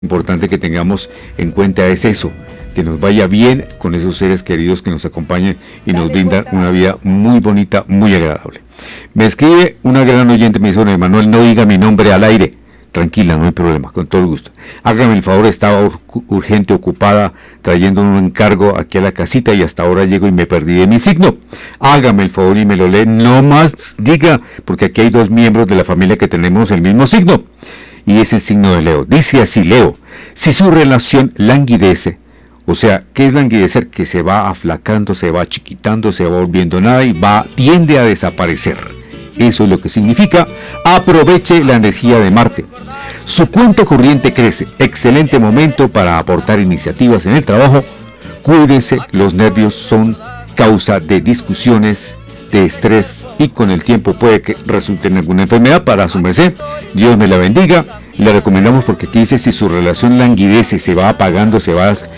Importante que tengamos en cuenta es eso, que nos vaya bien con esos seres queridos que nos acompañan y nos brindan una vida muy bonita, muy agradable. Me escribe una gran oyente, me dice: Manuel, no diga mi nombre al aire. Tranquila, no hay problema, con todo el gusto. Hágame el favor, estaba urgente, ocupada, trayendo un encargo aquí a la casita y hasta ahora llego y me perdí de mi signo. Hágame el favor y me lo lee, no más diga, porque aquí hay dos miembros de la familia que tenemos el mismo signo. Y es el signo de Leo. Dice así Leo: si su relación languidece, o sea, ¿qué es languidecer? Que se va aflacando, se va chiquitando, se va volviendo nada y tiende a desaparecer. Eso es lo que significa. Aproveche la energía de Marte. Su cuenta corriente crece. Excelente momento para aportar iniciativas en el trabajo. Cuídese, los nervios son causa de discusiones, de estrés, y con el tiempo puede que resulte en alguna enfermedad. Para su merced, Dios me la bendiga. Le recomendamos, porque aquí dice: si su relación languidece, se va apagando, se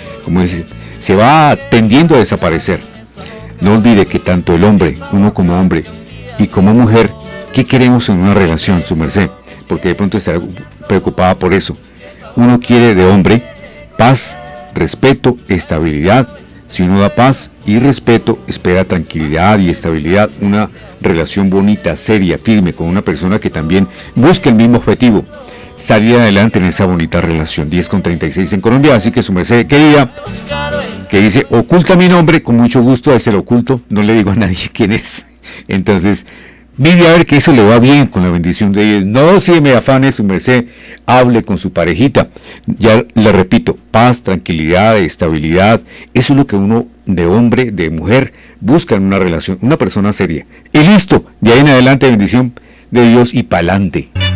va tendiendo a desaparecer. No olvide que tanto el hombre, uno como hombre y como mujer, ¿qué queremos en una relación, su merced? Porque de pronto estará preocupada por eso. Uno quiere de hombre paz, respeto, estabilidad. Si uno da paz y respeto, espera tranquilidad y estabilidad, una relación bonita, seria, firme, con una persona que también busque el mismo objetivo: salir adelante en esa bonita relación. 10:36 en Colombia. Así que su merced querida, que dice: oculta mi nombre, con mucho gusto, se lo oculto, no le digo a nadie quién es. Entonces, mire a ver que eso le va bien, con la bendición de Dios. No se me afane, su merced, hable con su parejita. Ya le repito, paz, tranquilidad, estabilidad. Eso es lo que uno, de hombre, de mujer, busca en una relación, una persona seria. Y listo, de ahí en adelante, bendición de Dios y pa'lante.